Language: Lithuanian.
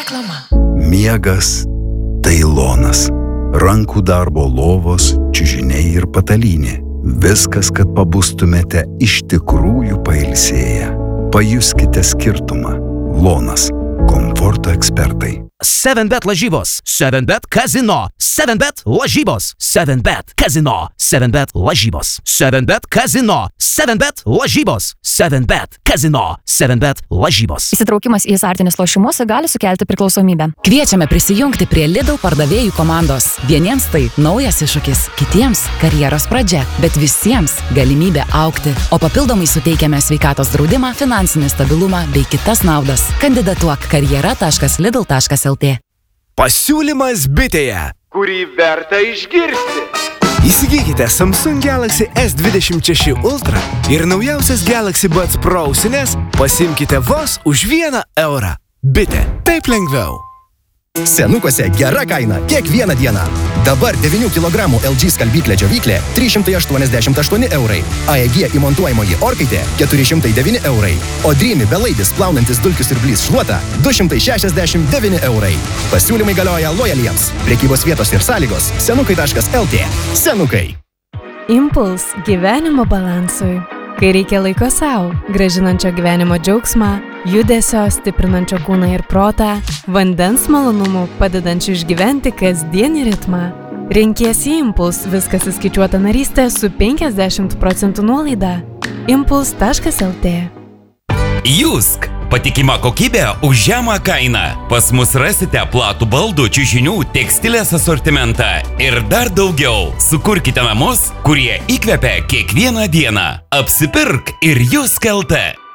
Reklama. Miegas tai lonas. Rankų darbo lovos, čiužiniai ir patalynė. Viskas, kad pabustumėte iš tikrųjų pailsėję. Pajuskite skirtumą. Lonas. Komforto ekspertai. 7bet lažybos, 7bet kazino, 7bet lažybos, 7bet kazino, 7bet lažybos, 7bet kazino, 7bet lažybos, 7bet kazino, 7bet lažybos. Įsitraukimas į azartinius lošimus gali sukelti priklausomybę. Kviečiame prisijungti prie Lidl pardavėjų komandos. Vieniems tai naujas iššūkis, kitiems karjeros pradžia, bet visiems galimybė augti. O papildomai suteikiame sveikatos draudimą, finansinį stabilumą bei kitas naudas. Kandidatuok karjera.lidl.lt. Pasiūlymas bitėje, kurį verta išgirsti. Įsigykite Samsung Galaxy S26 Ultra ir naujausias Galaxy Buds Pro ausines pasimkite vos už 1 eurą. Bitė, taip lengviau. Senukose gera kaina kiekvieną dieną. Dabar 9 kg LG skalbyklė džiovyklė 388 eurai. AEG įmontuojamoji orkaitė 409 eurai. O Dreamy belaidis plaunantis dulkių siurblys šluota 269 eurai. Pasiūlymai galioja lojaliems. Prekybos vietos ir sąlygos senukai.lt. Senukai. Impuls gyvenimo balansui. Kai reikia laiko savo, gražinančio gyvenimo džiaugsmą, judesio, stiprinančio kūną ir protą, vandens malonumų, padedančių išgyventi kasdienį ritmą. Renkiesi Impuls, viskas įskaičiuota narystė su 50% nuolaida. Impuls.lt. Jusk. Patikima kokybė už žemą kainą. Pas mus rasite platų baldų, čiužinių, tekstilės asortimentą ir dar daugiau. Sukurkite namus, kurie įkvepia kiekvieną dieną. Apsipirk ir Jusk.lt.